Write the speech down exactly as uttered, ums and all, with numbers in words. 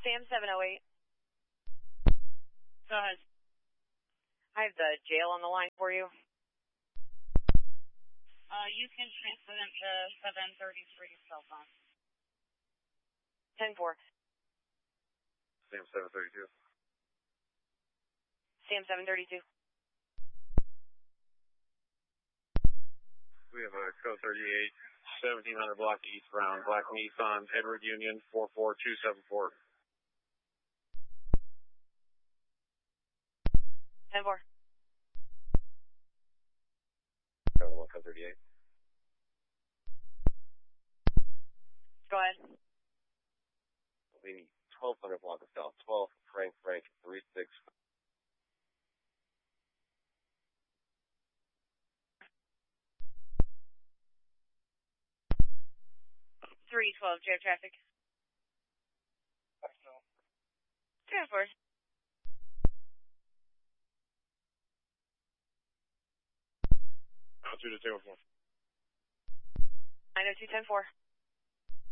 Sam seven oh eight. Go ahead. I have the jail on the line for you. Uh, you can transfer them to seven thirty-three cell phone. ten four. Sam seven thirty-two. Sam seven thirty-two. We have a code thirty-eight, seventeen hundred block eastbound, Black Nissan, Edward Union, four four two seven four. ten four. Code one, code thirty-eight. Go ahead. The twelve hundred block of South twelve, Frank Frank three six. three twelve, jail traffic. ten four. I'll do the two four. nine oh two ten four.